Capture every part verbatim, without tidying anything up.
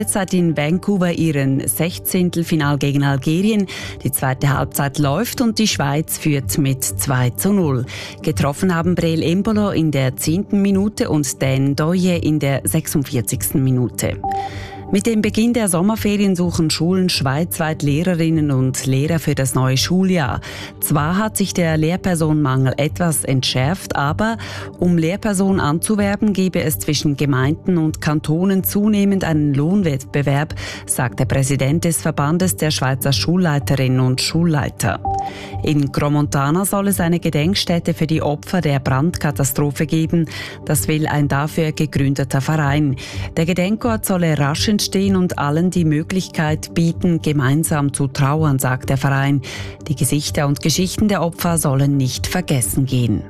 Jetzt hat in Vancouver ihren Sechzehntelfinal gegen Algerien. Die zweite Halbzeit läuft und die Schweiz führt mit zwei zu null. Getroffen haben Breel Embolo in der zehnten Minute und Dan Doye in der sechsundvierzigsten Minute. Mit dem Beginn der Sommerferien suchen Schulen schweizweit Lehrerinnen und Lehrer für das neue Schuljahr. Zwar hat sich der Lehrpersonenmangel etwas entschärft, aber um Lehrpersonen anzuwerben, gebe es zwischen Gemeinden und Kantonen zunehmend einen Lohnwettbewerb, sagt der Präsident des Verbandes der Schweizer Schulleiterinnen und Schulleiter. In Gromontana soll es eine Gedenkstätte für die Opfer der Brandkatastrophe geben. Das will ein dafür gegründeter Verein. Der Gedenkort solle rasch entstehen und allen die Möglichkeit bieten, gemeinsam zu trauern, sagt der Verein. Die Gesichter und Geschichten der Opfer sollen nicht vergessen gehen.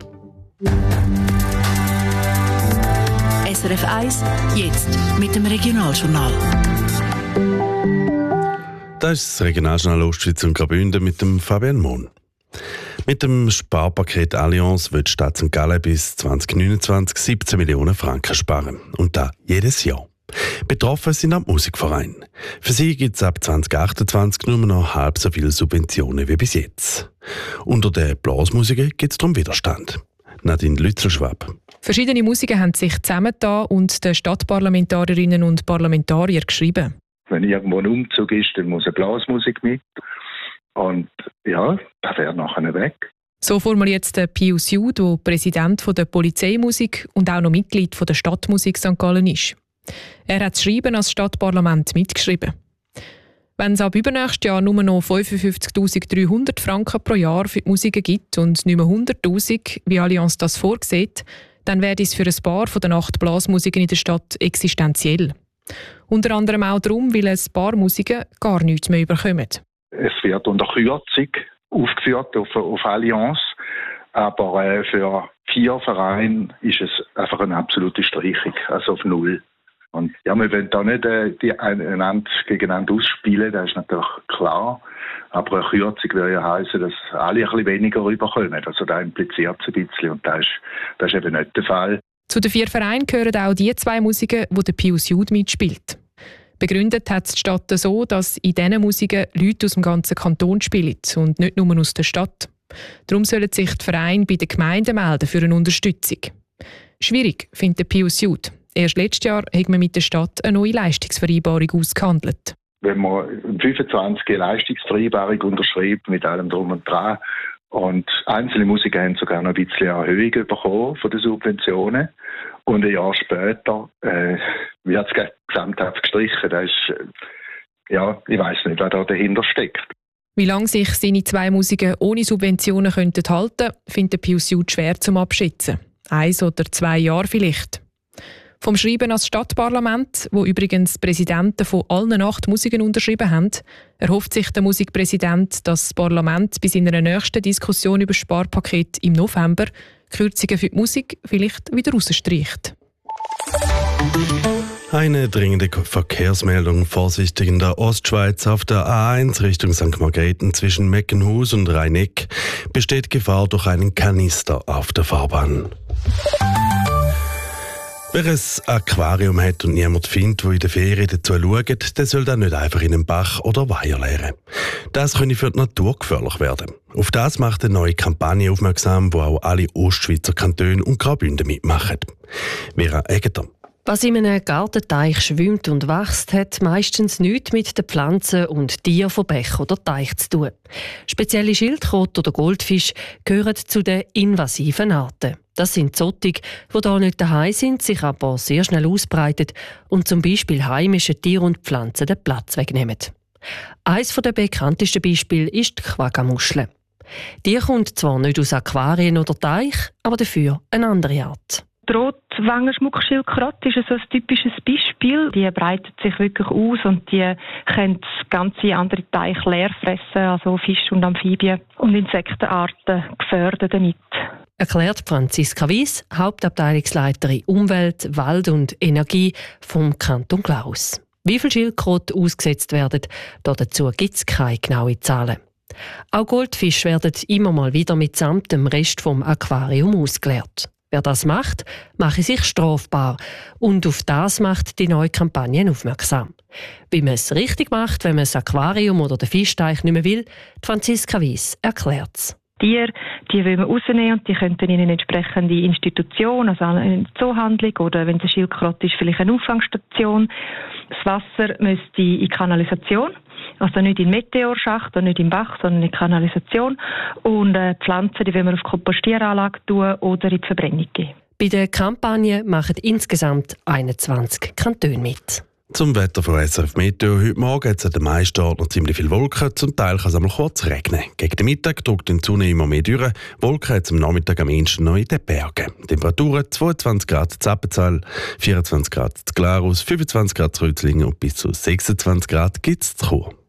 S R F eins, jetzt mit dem Regionaljournal. Das ist das Regionaljournal Ostschweiz und Graubünden mit dem Fabian Mohn. Mit dem Sparpaket Allianz wird die Stadt Sankt Gallen bis zwanzig neunundzwanzig siebzehn Millionen Franken sparen. Und das jedes Jahr. Betroffen sind auch Musikvereine. Für sie gibt es ab zwanzig achtundzwanzig nur noch halb so viele Subventionen wie bis jetzt. Unter den Blasmusikern gibt es darum Widerstand. Nadine Lützelschwab. Verschiedene Musiker haben sich zusammengetan und den Stadtparlamentarierinnen und Parlamentarier geschrieben. Wenn irgendwo ein Umzug ist, dann muss eine Blasmusik mit. Und ja, das wäre nachher weg. So formuliert jetzt der Pius Jud, der Präsident der Polizeimusik und auch noch Mitglied der Stadtmusik Sankt Gallen ist. Er hat das Schreiben als Stadtparlament mitgeschrieben. Wenn es ab übernächstes Jahr nur noch fünfundfünfzigtausenddreihundert Franken pro Jahr für die Musiker gibt und nicht mehr hunderttausend, wie Allianz das vorsieht, dann wäre es für ein paar von den acht Blasmusikern in der Stadt existenziell. Unter anderem auch darum, weil ein paar Musiker gar nichts mehr bekommen. Es wird unter Kürzung aufgeführt auf, auf Allianz, aber äh, für vier Vereine ist es einfach eine absolute Streichung, also auf null. Und ja, wir wollen da nicht äh, die einander gegeneinander ausspielen, das ist natürlich klar. Aber eine Kürzung würde ja heissen, dass alle ein bisschen weniger rüberkommen. Also da impliziert es ein bisschen und das ist, das ist eben nicht der Fall. Zu den vier Vereinen gehören auch die zwei Musiker, die der Pius Jud mitspielt. Begründet hat die Stadt so, dass in diesen Musiken Leute aus dem ganzen Kanton spielen und nicht nur aus der Stadt. Darum sollen sich die Vereine bei den Gemeinden melden für eine Unterstützung. Schwierig, findet Pius Jud. Erst letztes Jahr hat man mit der Stadt eine neue Leistungsvereinbarung ausgehandelt. Wenn man fünfundzwanzig Leistungsvereinbarung unterschreibt mit allem Drum und Dran und einzelne Musiker haben sogar noch ein bisschen Erhöhung bekommen von den Subventionen und ein Jahr später äh, wird es gesamthaft gestrichen. Das ist, äh, ja, ich weiss nicht, was da dahinter steckt. Wie lange sich seine zwei Musiker ohne Subventionen könnten halten, findet Pius Jud schwer zum Abschätzen. Eins oder zwei Jahre vielleicht. Vom Schreiben als Stadtparlament, wo übrigens Präsidenten von allen acht Musikern unterschrieben haben, erhofft sich der Musikpräsident, dass das Parlament bei seiner nächsten Diskussion über das Sparpaket im November Kürzungen für die Musik vielleicht wieder rausstreicht. Eine dringende Verkehrsmeldung. Vorsichtig in der Ostschweiz auf der A eins Richtung Sankt Margrethen zwischen Meckenhus und Rhein-Egg besteht Gefahr durch einen Kanister auf der Fahrbahn. Wer ein Aquarium hat und niemand findet, der in der Ferien dazu schaut, der soll dann nicht einfach in einen Bach oder Weiher leeren. Das könnte für die Natur gefährlich werden. Auf das macht eine neue Kampagne aufmerksam, wo auch alle Ostschweizer Kantone und Graubünden mitmachen. Vera Egeter. Was in einem Gartenteich schwimmt und wächst, hat meistens nichts mit den Pflanzen und Tieren von Bach oder Teich zu tun. Spezielle Schildkröte oder Goldfisch gehören zu den invasiven Arten. Das sind solche, die hier nicht daheim sind, sich aber sehr schnell ausbreiten und zum Beispiel heimischen Tiere und Pflanzen den Platz wegnehmen. Eines der bekanntesten Beispiele ist die Quaggamuschel. Die kommt zwar nicht aus Aquarien oder Teich, aber dafür eine andere Art. Die Rotwangenschmuckschildkröte ist so ein typisches Beispiel. Die breitet sich wirklich aus und die können ganze andere Teiche leer fressen, also Fische und Amphibien und Insektenarten gefährden damit. Erklärt Franziska Wies, Hauptabteilungsleiterin Umwelt, Wald und Energie vom Kanton Glarus. Wie viele Schildkröten ausgesetzt werden, dazu gibt es keine genauen Zahlen. Auch Goldfische werden immer mal wieder mitsamt dem Rest vom Aquarium ausgeleert. Wer das macht, mache sich strafbar. Und auf das macht die neue Kampagne aufmerksam. Wie man es richtig macht, wenn man das Aquarium oder den Fischteich nicht mehr will, Franziska Weiss erklärt es. Tiere, die wollen wir rausnehmen und die könnten in eine entsprechende Institution, also eine Zoohandlung oder wenn es eine Schildkröte ist, vielleicht eine Auffangstation. Das Wasser müsste in Kanalisation, also nicht in Meteorschacht oder nicht im Bach, sondern in Kanalisation. Und äh, Pflanzen, die wollen wir auf Kompostieranlage tun oder in die Verbrennung geben. Bei der Kampagne machen insgesamt einundzwanzig Kantone mit. Zum Wetter von S R F Meteo. Heute Morgen hat es an den meisten Orten noch ziemlich viele Wolken. Zum Teil kann es einmal kurz regnen. Gegen den Mittag drückt die Sonne immer mehr durch. Wolken hat es am Nachmittag am ehesten noch in den Bergen. Temperaturen zweiundzwanzig Grad in Appenzell, vierundzwanzig Grad in Glarus, fünfundzwanzig Grad in Rüttlingen und bis zu sechsundzwanzig Grad gibt es zu Chur.